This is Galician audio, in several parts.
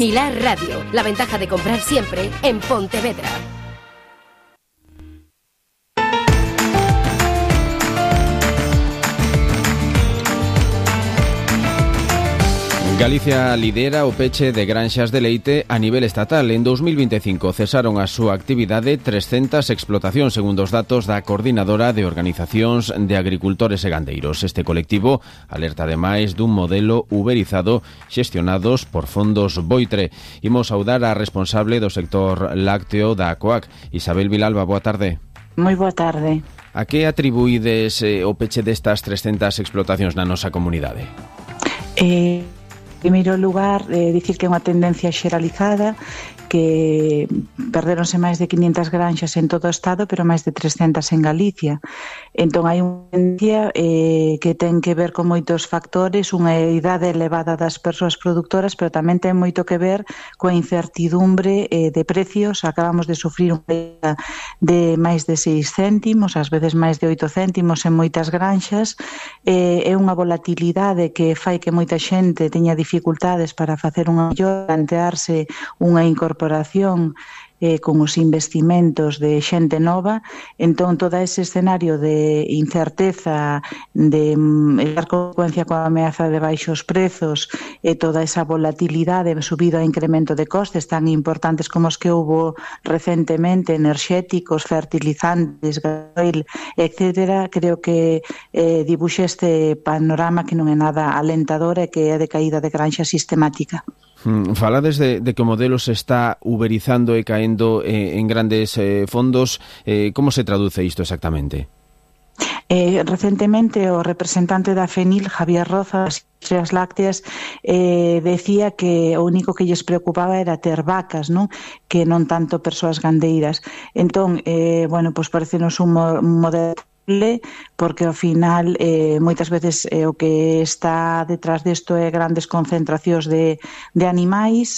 Pilar Radio, la ventaja de comprar siempre en Pontevedra. Galicia lidera o peche de granxas de leite a nivel estatal. En 2025 cesaron a súa actividade 300 explotacións, segundo os datos da Coordinadora de Organizacións de Agricultores e Gandeiros. Este colectivo alerta ademais dun modelo uberizado xestionados por fondos Boitre. Imos saudar a responsable do sector lácteo da ACOAC, Isabel Vilalba. Boa tarde. Moi boa tarde. A que atribuídes o peche destas 300 explotacións na nosa comunidade? En primeiro lugar, dicir que é unha tendencia xeralizada, que perderonse máis de 500 granxas en todo o estado, pero máis de 300 en Galicia. Entón hai unha tendencia que ten que ver con moitos factores, unha idade elevada das persoas productoras, pero tamén ten moito que ver coa incertidumbre de precios. Acabamos de sufrir unha caída de máis de 6 céntimos, ás veces máis de 8 céntimos en moitas granxas. É unha volatilidade que fai que moita xente teña dificultades para facer unha mellor, plantearse unha incorporación con os investimentos de xente nova. Entón, todo ese escenario de incerteza, de dar consecuencia coa ameaza de baixos prezos e toda esa volatilidade, subido a incremento de costes tan importantes como os que houbo recentemente, enerxéticos, fertilizantes, gasoil, etc., creo que dibuxa este panorama que non é nada alentador e que é de caída de granxa sistemática. Falades de que o modelo se está uberizando e caendo en grandes fondos. Como se traduce isto exactamente? Recentemente o representante da FENIL, Javier Roza, das industrias lácteas, decía que o único que lles preocupaba era ter vacas, non? Que non tanto persoas gandeiras. Entón, pois parecenos un modelo porque ao final moitas veces o que está detrás desto é grandes concentracións de animais,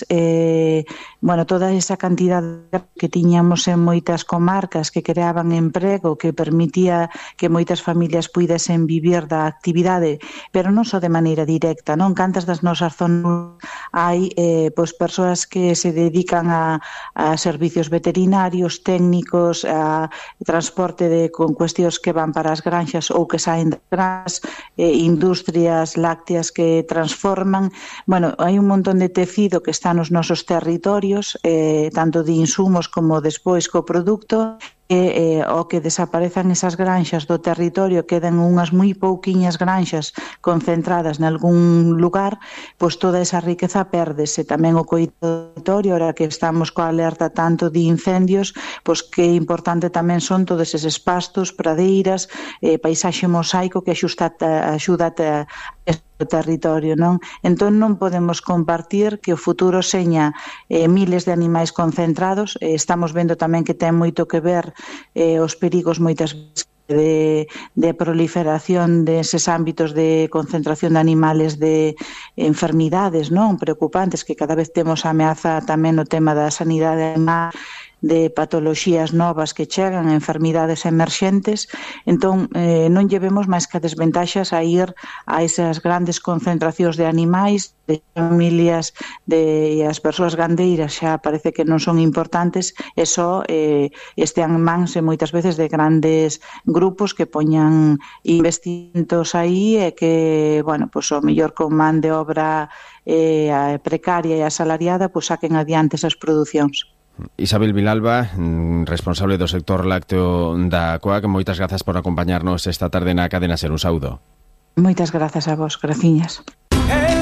toda esa cantidad que tiñamos en moitas comarcas que creaban emprego, que permitía que moitas familias puidesen vivir da actividade, pero non só de maneira directa, non? Cantas das nosas zonas hai persoas que se dedican a servicios veterinarios, técnicos, a transporte con cuestións que van para as granxas ou que saen das granxas, industrias lácteas que transforman. Hai un montón de tecido que está nos nosos territorios, tanto de insumos como despois co produto, que ao que desaparezan esas granxas do territorio, quedan unhas moi pouquiñas granxas concentradas nalgún lugar, pois toda esa riqueza pérdese. Tamén o territorio, ahora que estamos coa alerta tanto de incendios, pois que importante tamén son todos eses pastos, pradeiras, paisaxe mosaico que axuda a territorio, non? Entón non podemos compartir que o futuro seña miles de animais concentrados. Estamos vendo tamén que ten moito que ver os perigos moitas veces de proliferación deses ámbitos de concentración de animales de enfermidades, non? Preocupantes, que cada vez temos ameaza tamén no tema da sanidade animal, de patoloxías novas que chegan, enfermidades emerxentes. Entón, non llevemos máis que desventaxas a ir a esas grandes concentracións de animais, de familias, e as persoas gandeiras xa parece que non son importantes, e só estean mans moitas veces de grandes grupos que poñan investimentos aí e que, o mellor con man de obra precaria e asalariada, saquen adiante esas producións. Isabel Vilalba, responsable do sector lácteo da ACOAC, moitas grazas por acompañarnos esta tarde na Cadena Ser. Un saúdo. Moitas grazas a vos, graciñas.